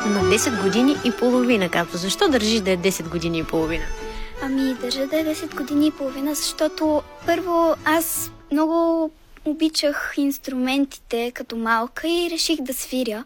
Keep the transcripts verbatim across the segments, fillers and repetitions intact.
На десет години и половина, като защо държиш да е десет години и половина? Ами, държа да е десет години и половина, защото първо аз много обичах инструментите като малка и реших да свиря.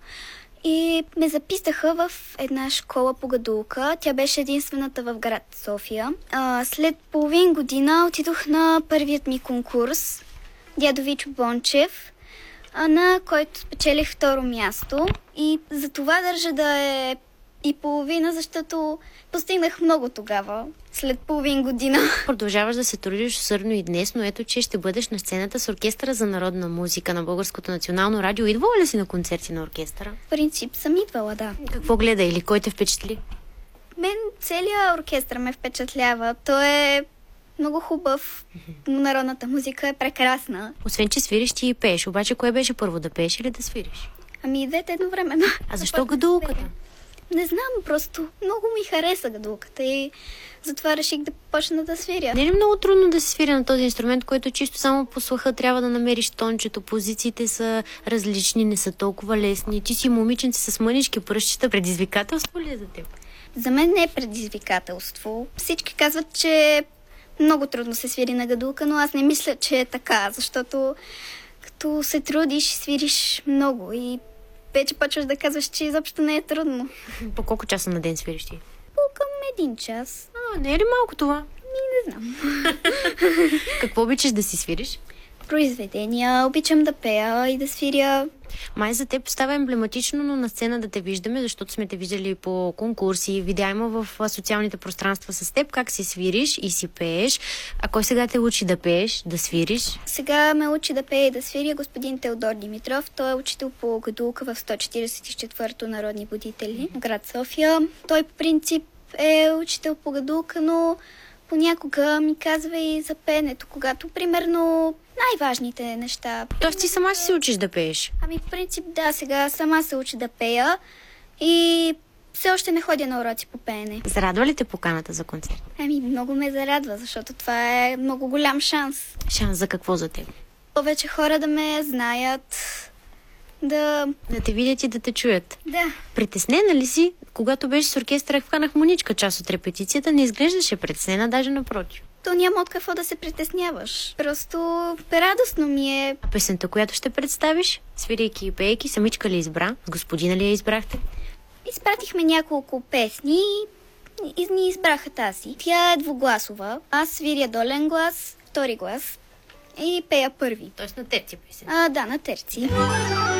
И ме записаха в една школа по гадулка. Тя беше единствената в град София. А, след половин година отидох на първият ми конкурс, Дядо Вичо Бончев, на който спечелих второ място. И за това държа да е и половина, защото постигнах много тогава, след половин година. Продължаваш да се трудиш усърдно и днес, но ето, че ще бъдеш на сцената с Оркестъра за народна музика на Българското национално радио. Идвала ли си на концерти на оркестъра? В принцип съм идвала, да. Какво гледа или кой те впечатли? Мен целият оркестър ме впечатлява. Той е много хубав. Народната музика е прекрасна. Освен, че свириш, ти и пееш. Обаче, кое беше първо, да пееш или да свириш? Ами, двете едновременно. А защо гадулката? Не знам, просто много ми хареса гадулката и затова реших да почна да свиря. Не е ли много трудно да се свиря на този инструмент, който чисто само по слуха трябва да намериш тончето, позициите са различни, не са толкова лесни. Ти си момиченце с мънички пръстчета, предизвикателство ли е за теб? За мен не е предизвикателство. Всички казват, че много трудно се свири на гадулка, но аз не мисля, че е така, защото като се трудиш, свириш много и вече почваш да казваш, че изобщо не е трудно. По колко часа на ден свириш ти? По към един час. А, не е ли малко това? Ми, не знам. Какво обичаш да си свириш? Произведения, обичам да пея и да свиря. Май за теб става емблематично, но на сцена да те виждаме, защото сме те виждали по конкурси, видеа има в социалните пространства с теб, как си свириш и си пееш. А кой сега те учи да пееш, да свириш? Сега ме учи да пее и да свиря господин Теодор Димитров. Той е учител по гадулка в сто четиридесет и четвърто Народни будители в град София. Той по принцип е учител по гадулка, но понякога ми казва и за пеенето, когато примерно най-важните неща. Тоест ти сама си се учиш да пееш? Ами в принцип да, сега сама се учи да пея и все още не ходя на уроци по пеене. Зарадва ли те поканата за концерт? Ами много ме зарадва, защото това е много голям шанс. Шанс за какво за теб? Повече хора да ме знаят, да... Да те видят и да те чуят. Да. Притеснена ли си? Когато беше с оркестъра, вканах Моничка част от репетицията, не изглеждаше притеснена, даже напротив. То няма от какво да се притесняваш. Просто радостно ми е. А песента, която ще представиш, свирейки и пейки, самичка ли избра? С господина ли я избрахте? Изпратихме няколко песни и ни избраха тази. Тя е двугласова. Аз свиря долен глас, втори глас и пея първи. Тоест на терци песен. А, да, на терци.